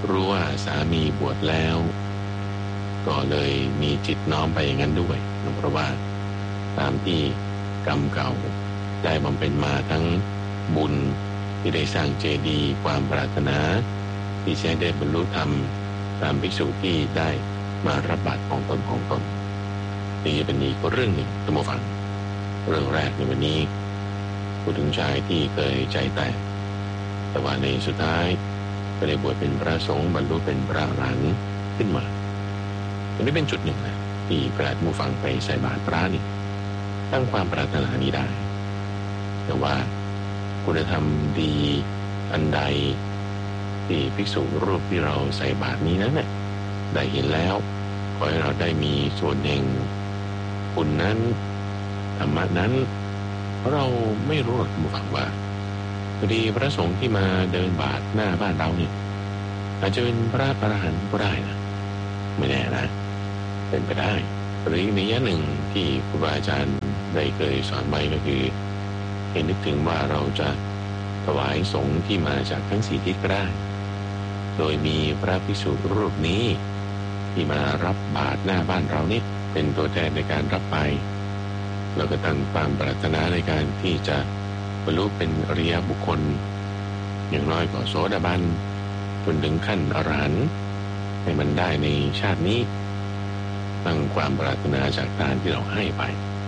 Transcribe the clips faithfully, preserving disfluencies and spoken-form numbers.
รู้ว่าสามีบวชแล้วก็เลยมีจิตน้อมไปอย่างนั้นด้วยเพราะว่าตามที่กรรมเก่าได้บำเพ็ญมาทั้งบุญที่ได้สร้างเจดีย์ความปรารถนาที่จะได้บรรลุธรรมตามภิกษุที่ได้มารับบาตรของตนของตนนี่จะเป็นอีกเรื่องหนึ่งท่านผู้ฟังเรื่องแรกในวันนี้พูดถึงชายที่เคยใจแตกแต่ว่าในสุดท้ายก็ได้บวชเป็นพระสงฆ์บรรลุเป็นพระอรหันต์ขึ้นมาตรงนี้เป็นจุดหนึ่งนะที่พระผู้ฟังไปใส่บาตรพระนี่ตั้งความปรารถนานี้ได้แต่ว่าคุณธรรมดีอันใดที่ภิกษุรูปที่เราใส่บาตรนี้นั้นเนี่ยได้เห็นแล้วขอให้เราได้มีส่วนแห่งบุญนั้นธรรมะนั้นเพราะเราไม่รู้หรอกผู้ฟังว่าพอดีพระสงฆ์ที่มาเดินบาตรหน้าบ้านเราเนี่ยอาจจะเป็นพระอรหันต์ก็ได้นะไม่แน่นะเป็นไปได้หรืออีกในยะหนึ่งที่ครูบาอาจารย์ได้เคยสอนไว้ก็คือให้นึกถึงว่าเราจะถวายสงฆ์ที่มาจากทั้งสี่ทิศก็ได้โดยมีพระภิกษุรูปนี้ที่มารับบาตรหน้าบ้านเรานี่เป็นตัวแทนในการรับไปเราก็ตั้งความปรารถนาในการที่จะบรรลุเป็นอริยบุคคลอย่างน้อยก็โสดาบันจนถึงขั้นอรหันต์ให้มันได้ในชาตินี้ตั้งความปรารถนาจากทานที่เราให้ไป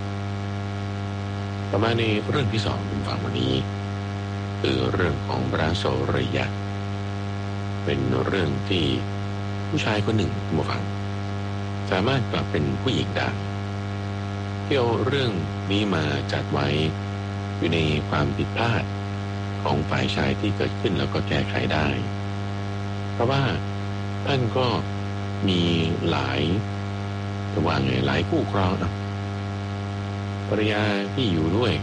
ต่อมาในเรื่องที่สองคุณฟังวันนี้คือเรื่องของพระโสริยะเป็นเรื่องที่ผู้ชายคนหนึ่งคุณฟังสามารถกลับเป็นผู้หญิงได้ที่เอาเรื่องนี้มาจัดไว้อยู่ในความผิดพลาดของฝ่ายชายที่เกิดขึ้นแล้วก็แก้ไขได้เพราะว่าท่านก็มีหลายจะว่าไงหลายคู่ครองนะภรรยาที่อยู่ด้วย